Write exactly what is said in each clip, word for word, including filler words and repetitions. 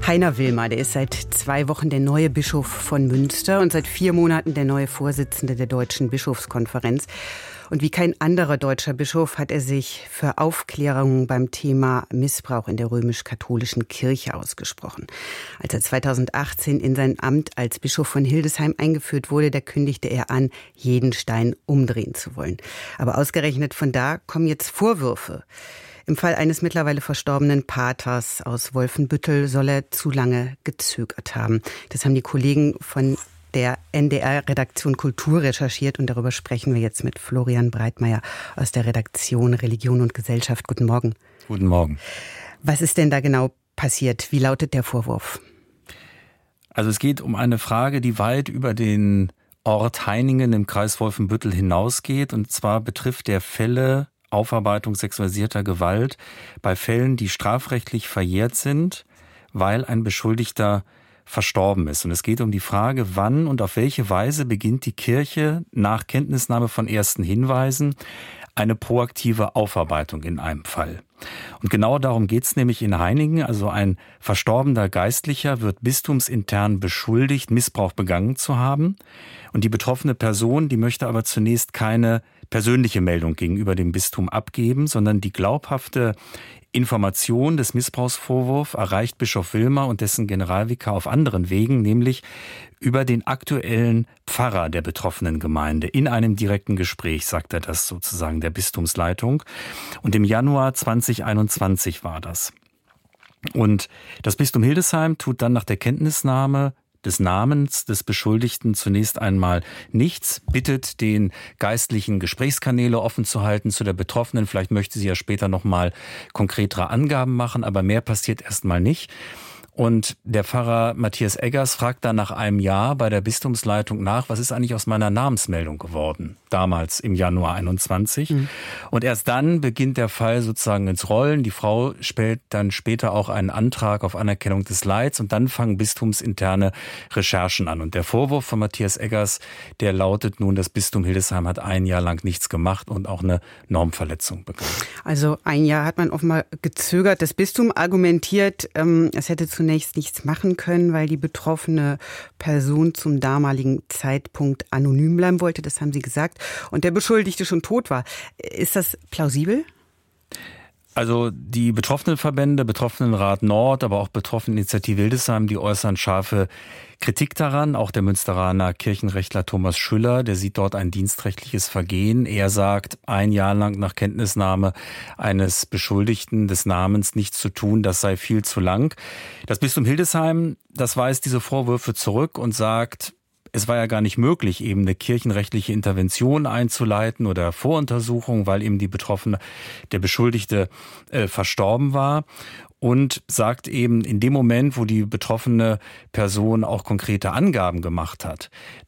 Heiner Wilmer, der ist seit zwei Wochen der neue Bischof von Münster und seit vier Monaten der neue Vorsitzende der Deutschen Bischofskonferenz. Und wie kein anderer deutscher Bischof hat er sich für Aufklärung beim Thema Missbrauch in der römisch-katholischen Kirche ausgesprochen. Als er zweitausendachtzehn in sein Amt als Bischof von Hildesheim eingeführt wurde, da kündigte er an, jeden Stein umdrehen zu wollen. Aber ausgerechnet von da kommen jetzt Vorwürfe. Im Fall eines mittlerweile verstorbenen Paters aus Wolfenbüttel soll er zu lange gezögert haben. Das haben die Kollegen von der N D R-Redaktion Kultur recherchiert und darüber sprechen wir jetzt mit Florian Breitmeier aus der Redaktion Religion und Gesellschaft. Guten Morgen. Guten Morgen. Was ist denn da genau passiert? Wie lautet der Vorwurf? Also es geht um eine Frage, die weit über den Ort Heiningen im Kreis Wolfenbüttel hinausgeht. Und zwar betrifft der Fälle Aufarbeitung sexualisierter Gewalt bei Fällen, die strafrechtlich verjährt sind, weil ein Beschuldigter verstorben ist. Und es geht um die Frage, wann und auf welche Weise beginnt die Kirche nach Kenntnisnahme von ersten Hinweisen eine proaktive Aufarbeitung in einem Fall. Und genau darum geht es nämlich in Heiningen. Also ein verstorbener Geistlicher wird bistumsintern beschuldigt, Missbrauch begangen zu haben. Und die betroffene Person, die möchte aber zunächst keine persönliche Meldung gegenüber dem Bistum abgeben, sondern die glaubhafte Information des Missbrauchsvorwurfs erreicht Bischof Wilmer und dessen Generalvikar auf anderen Wegen, nämlich über den aktuellen Pfarrer der betroffenen Gemeinde. In einem direkten Gespräch sagt er das sozusagen der Bistumsleitung. Und im Januar zweitausendeinundzwanzig war das. Und das Bistum Hildesheim tut dann nach der Kenntnisnahme des Namens des Beschuldigten zunächst einmal nichts, bittet den geistlichen Gesprächskanäle offen zu halten zu der Betroffenen. Vielleicht möchte sie ja später nochmal konkretere Angaben machen, aber mehr passiert erstmal nicht. Und der Pfarrer Matthias Eggers fragt dann nach einem Jahr bei der Bistumsleitung nach, was ist eigentlich aus meiner Namensmeldung geworden, damals im Januar einundzwanzig. Mhm. Und erst dann beginnt der Fall sozusagen ins Rollen. Die Frau stellt dann später auch einen Antrag auf Anerkennung des Leids und dann fangen bistumsinterne Recherchen an. Und der Vorwurf von Matthias Eggers, der lautet nun, das Bistum Hildesheim hat ein Jahr lang nichts gemacht und auch eine Normverletzung begangen. Also ein Jahr hat man offenbar gezögert. Das Bistum argumentiert, ähm, es hätte zu zunächst nichts machen können, weil die betroffene Person zum damaligen Zeitpunkt anonym bleiben wollte. Das haben Sie gesagt. Und der Beschuldigte schon tot war. Ist das plausibel? Also die betroffenen Verbände, Betroffenenrat Nord, aber auch Betroffeneninitiative Hildesheim, die äußern scharfe Kritik daran. Auch der Münsteraner Kirchenrechtler Thomas Schüller, der sieht dort ein dienstrechtliches Vergehen. Er sagt, ein Jahr lang nach Kenntnisnahme eines Beschuldigten des Namens nichts zu tun, das sei viel zu lang. Das Bistum Hildesheim, das weist diese Vorwürfe zurück und sagt, es war ja gar nicht möglich, eben eine kirchenrechtliche Intervention einzuleiten oder Voruntersuchung, weil eben die Betroffene, der Beschuldigte äh, verstorben war. Und sagt eben, in dem Moment, wo die betroffene Person auch konkrete Angaben gemacht hat,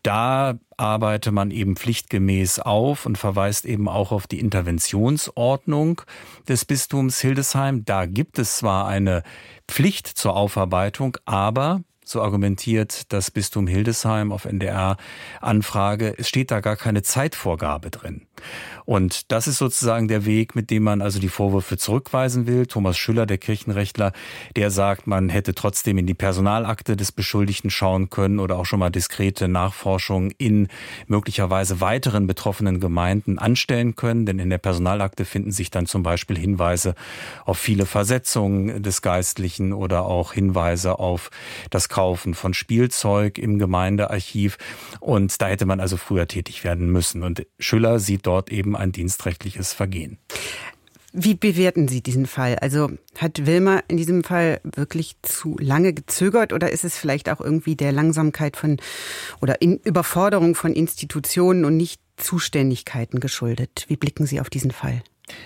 da arbeite man eben pflichtgemäß auf und verweist eben auch auf die Interventionsordnung des Bistums Hildesheim. Da gibt es zwar eine Pflicht zur Aufarbeitung, aber so argumentiert das Bistum Hildesheim auf N D R-Anfrage, es steht da gar keine Zeitvorgabe drin. Und das ist sozusagen der Weg, mit dem man also die Vorwürfe zurückweisen will. Thomas Schüller, der Kirchenrechtler, der sagt, man hätte trotzdem in die Personalakte des Beschuldigten schauen können oder auch schon mal diskrete Nachforschungen in möglicherweise weiteren betroffenen Gemeinden anstellen können. Denn in der Personalakte finden sich dann zum Beispiel Hinweise auf viele Versetzungen des Geistlichen oder auch Hinweise auf das Kaufen von Spielzeug im Gemeindearchiv. Und da hätte man also früher tätig werden müssen. Und Schüller sieht dort eben ein dienstrechtliches Vergehen. Wie bewerten Sie diesen Fall? Also hat Wilmer in diesem Fall wirklich zu lange gezögert oder ist es vielleicht auch irgendwie der Langsamkeit von oder in Überforderung von Institutionen und nicht Zuständigkeiten geschuldet? Wie blicken Sie auf diesen Fall?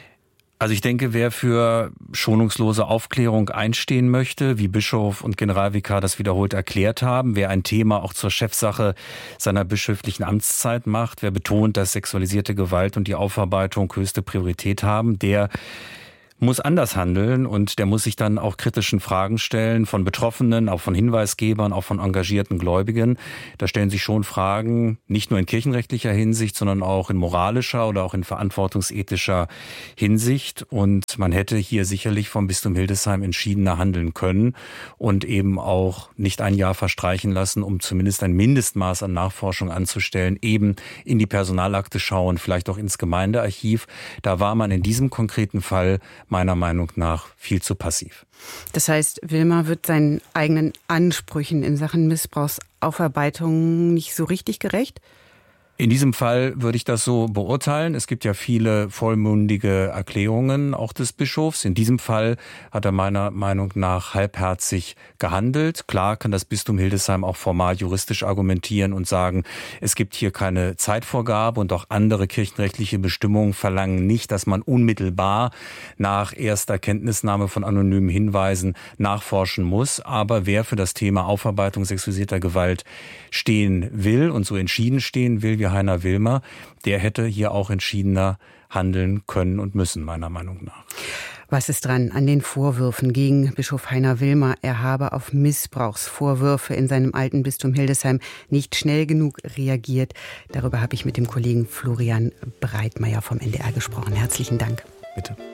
Also ich denke, wer für schonungslose Aufklärung einstehen möchte, wie Bischof und Generalvikar das wiederholt erklärt haben, wer ein Thema auch zur Chefsache seiner bischöflichen Amtszeit macht, wer betont, dass sexualisierte Gewalt und die Aufarbeitung höchste Priorität haben, der muss anders handeln und der muss sich dann auch kritischen Fragen stellen von Betroffenen, auch von Hinweisgebern, auch von engagierten Gläubigen. Da stellen sich schon Fragen, nicht nur in kirchenrechtlicher Hinsicht, sondern auch in moralischer oder auch in verantwortungsethischer Hinsicht. Und man hätte hier sicherlich vom Bistum Hildesheim entschiedener handeln können und eben auch nicht ein Jahr verstreichen lassen, um zumindest ein Mindestmaß an Nachforschung anzustellen, eben in die Personalakte schauen, vielleicht auch ins Gemeindearchiv. Da war man in diesem konkreten Fall meiner Meinung nach viel zu passiv. Das heißt, Wilmer wird seinen eigenen Ansprüchen in Sachen Missbrauchsaufarbeitung nicht so richtig gerecht? In diesem Fall würde ich das so beurteilen. Es gibt ja viele vollmundige Erklärungen auch des Bischofs. In diesem Fall hat er meiner Meinung nach halbherzig gehandelt. Klar kann das Bistum Hildesheim auch formal juristisch argumentieren und sagen, es gibt hier keine Zeitvorgabe und auch andere kirchenrechtliche Bestimmungen verlangen nicht, dass man unmittelbar nach erster Kenntnisnahme von anonymen Hinweisen nachforschen muss. Aber wer für das Thema Aufarbeitung sexualisierter Gewalt stehen will und so entschieden stehen will, wie Heiner Wilmer, der hätte hier auch entschiedener handeln können und müssen, meiner Meinung nach. Was ist dran an den Vorwürfen gegen Bischof Heiner Wilmer? Er habe auf Missbrauchsvorwürfe in seinem alten Bistum Hildesheim nicht schnell genug reagiert. Darüber habe ich mit dem Kollegen Florian Breitmeier vom N D R gesprochen. Herzlichen Dank. Bitte.